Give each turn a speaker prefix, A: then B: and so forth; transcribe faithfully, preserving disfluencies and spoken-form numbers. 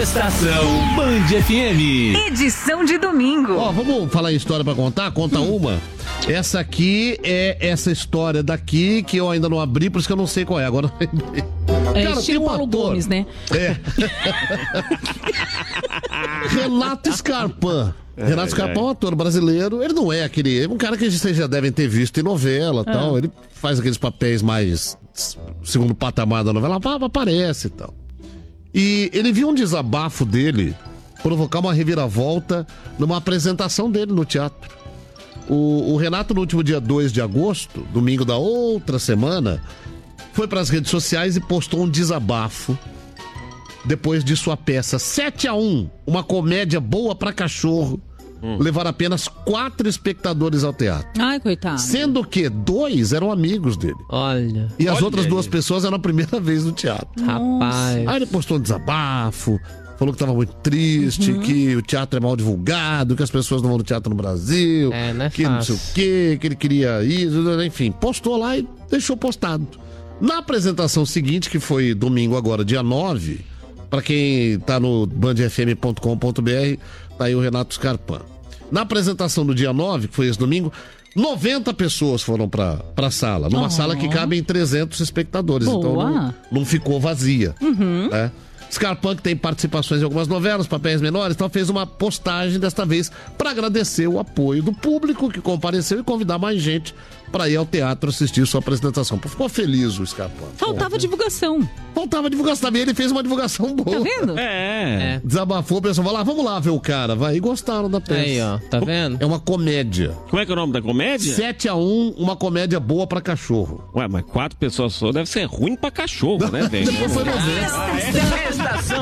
A: Estação Band F M.
B: Edição de domingo.
C: Ó, vamos falar em história pra contar? Conta uma. Essa aqui é essa história daqui que eu ainda não abri, por isso que eu não sei qual é. Agora.
D: É
C: Cara,
D: estilo
C: tem um
D: Paulo
C: ator.
D: Gomes, né?
C: É. Renato Scarpin.
E: É,
C: Renato Scarpin é um ator brasileiro. Ele não é aquele. É um cara que vocês já devem ter visto em novela e
D: Ah.
C: tal. Ele faz aqueles papéis mais segundo patamar da novela. Aparece e tal. E ele viu um desabafo dele provocar uma reviravolta numa apresentação dele no teatro. O, o Renato, no último dia dois de agosto, domingo da outra semana, foi para as redes sociais e postou um desabafo depois de sua peça sete a um, uma comédia boa pra cachorro, hum. levar apenas quatro espectadores ao teatro.
D: Ai, coitado.
C: Sendo que dois eram amigos dele.
E: Olha.
C: E as
E: Olha
C: outras
E: aí.
C: duas pessoas eram a primeira vez no teatro.
E: Rapaz.
C: Aí ele postou um desabafo, falou que tava muito triste,
D: Uhum.
C: que o teatro é mal divulgado, que as pessoas não vão no teatro no Brasil,
E: É, não é
C: que não sei
E: fácil.
C: o quê, que ele queria isso, enfim, postou lá e deixou postado. Na apresentação seguinte, que foi domingo agora, dia nove, pra quem tá no band f m ponto com ponto b r, tá aí o Renato Scarpin. Na apresentação do dia nove, que foi esse domingo, noventa pessoas foram pra, pra sala, numa
D: Oh.
C: sala que cabem trezentos espectadores,
D: Boa.
C: então não, não ficou vazia,
D: Uhum.
C: né? Scarpin, que tem participações em algumas novelas, papéis menores, então fez uma postagem desta vez para agradecer o apoio do público que compareceu e convidar mais gente para ir ao teatro assistir sua apresentação. Ficou feliz o Scarpin.
D: Faltava divulgação.
C: Faltava divulgação também, ele fez uma divulgação boa.
D: Tá vendo?
A: É.
E: É.
C: Desabafou, o pessoal falou, lá, vamos lá ver o cara, vai. E gostaram da peça.
E: Aí, ó. Tá vendo?
C: É uma comédia.
A: Como é que é o nome da comédia?
C: sete a um, uma comédia boa para cachorro.
A: Ué, mas quatro pessoas só deve ser ruim pra cachorro, né, velho?
C: Depois foi noventa.
A: Ah, é? Estação